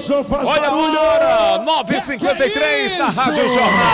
Moção faz Olha barulho! a hora, 9h53 na Rádio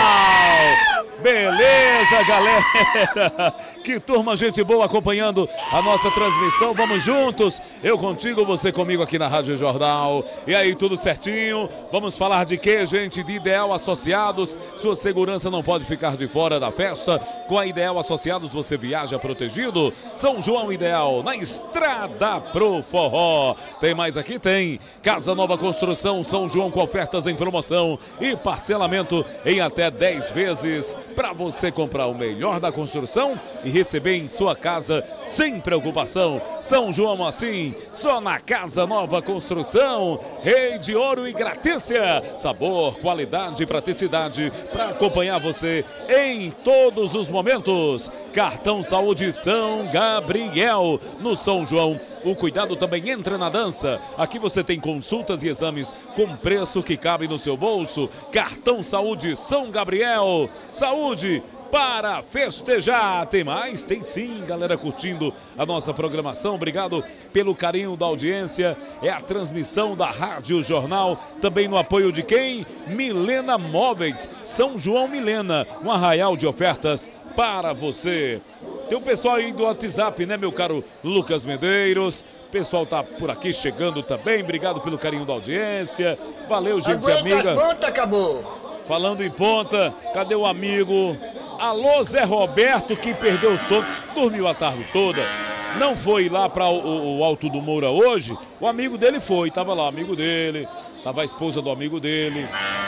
Jornal. Beleza, galera. Que turma, gente boa acompanhando a nossa transmissão. Vamos juntos, eu contigo, você comigo aqui na Rádio Jornal. E aí, tudo certinho? Vamos falar de quê, gente? De Ideal Associados. Sua segurança não pode ficar de fora da festa. Com a Ideal Associados você viaja protegido. São João Ideal, na estrada pro forró. Tem mais aqui? Tem. Casa Nova Construção, São João, com ofertas em promoção e parcelamento em até 10 vezes. Para você comprar o melhor da construção e receber em sua casa sem preocupação. São João assim, só na Casa Nova Construção. Rei de Ouro e Gratícia. Sabor, qualidade e praticidade para acompanhar você em todos os momentos. Cartão Saúde São Gabriel. No São João, o cuidado também entra na dança. Aqui você tem consultas e exames com preço que cabe no seu bolso. Cartão Saúde São Gabriel. Saúde para festejar. Tem mais? Tem sim, galera curtindo a nossa programação. Obrigado pelo carinho da audiência. É a transmissão da Rádio Jornal, também no apoio de quem? Milena Móveis, São João Milena, um arraial de ofertas para você. Tem o pessoal aí do WhatsApp, né, meu caro Lucas Medeiros? O pessoal tá por aqui chegando também. Obrigado pelo carinho da audiência. Valeu, gente amiga. Ponta, acabou. Falando em ponta, cadê o amigo? Alô, Zé Roberto, que perdeu o sono, dormiu a tarde toda. Não foi lá para o Alto do Moura hoje. O amigo dele foi, tava lá o amigo dele, tava a esposa do amigo dele.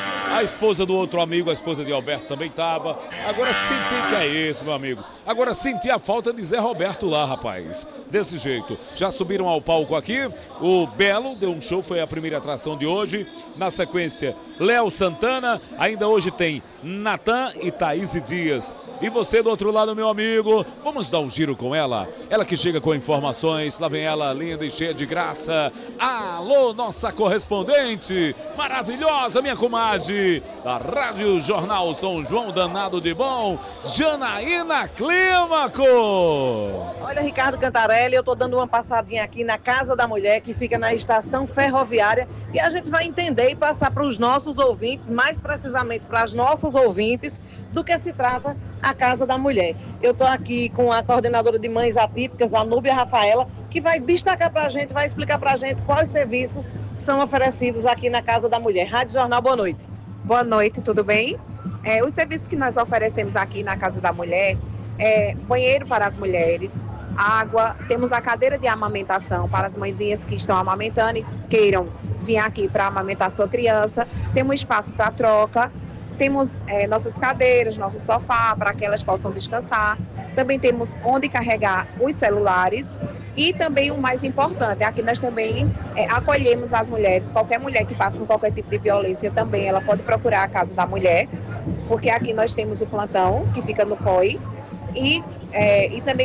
A esposa do outro amigo, a esposa de Alberto também estava. Agora senti que é isso, meu amigo. Agora senti a falta de Zé Roberto lá, rapaz. Desse jeito. Já subiram ao palco aqui. O Belo deu um show, foi a primeira atração de hoje. Na sequência, Léo Santana. Ainda hoje tem Natan e Thaís Dias. E você do outro lado, meu amigo, vamos dar um giro com ela. Ela que chega com informações. Lá vem ela, linda e cheia de graça. Alô, nossa correspondente maravilhosa, minha comadre da Rádio Jornal São João, danado de bom, Janaína Clímaco. Olha, Ricardo Cantarelli, eu tô dando uma passadinha aqui na Casa da Mulher, que fica na estação ferroviária, e a gente vai entender e passar para os nossos ouvintes, mais precisamente para as nossas ouvintes, do que se trata a Casa da Mulher. Eu tô aqui com a coordenadora de mães atípicas, a Núbia Rafaela, que vai destacar para a gente, vai explicar para a gente quais serviços são oferecidos aqui na Casa da Mulher. Rádio Jornal, boa noite. Boa noite, tudo bem? Os serviços que nós oferecemos aqui na Casa da Mulher é banheiro para as mulheres, água, temos a cadeira de amamentação para as mãezinhas que estão amamentando e queiram vir aqui para amamentar sua criança, temos espaço para troca, temos nossas cadeiras, nosso sofá para que elas possam descansar, também temos onde carregar os celulares. E também o mais importante, aqui nós também acolhemos as mulheres, qualquer mulher que passa por qualquer tipo de violência também, ela pode procurar a Casa da Mulher, porque aqui nós temos o plantão, que fica no COI, e também